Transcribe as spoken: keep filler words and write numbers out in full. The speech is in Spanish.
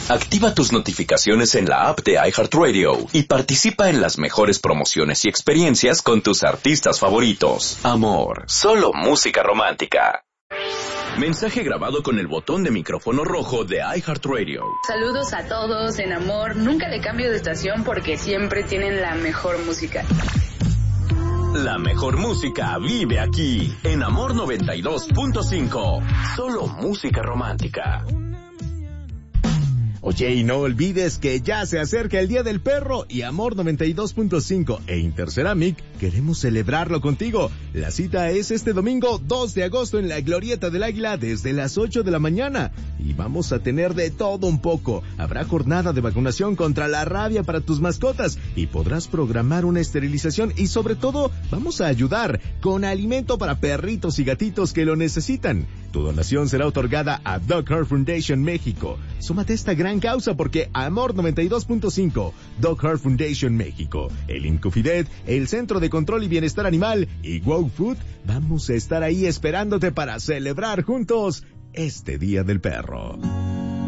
Activa tus notificaciones en la app de iHeartRadio y participa en las mejores promociones y experiencias con tus artistas favoritos. Amor, solo música romántica. Mensaje grabado con el botón de micrófono rojo de iHeartRadio. Saludos a todos en Amor. Nunca le cambio de estación porque siempre tienen la mejor música. La mejor música vive aquí, en Amor noventa y dos punto cinco. Solo música romántica. Oye, y no olvides que ya se acerca el Día del Perro y Amor noventa y dos punto cinco e Interceramic queremos celebrarlo contigo. La cita es este domingo dos de agosto en la Glorieta del Águila desde las ocho de la mañana. Y vamos a tener de todo un poco. Habrá jornada de vacunación contra la rabia para tus mascotas y podrás programar una esterilización y sobre todo vamos a ayudar con alimento para perritos y gatitos que lo necesitan. Tu donación será otorgada a Dog Heart Foundation México. Súmate a esta gran causa porque Amor noventa y dos punto cinco, Dog Heart Foundation México, el Incufidet, el Centro de Control y Bienestar Animal y Wow Food vamos a estar ahí esperándote para celebrar juntos este Día del Perro.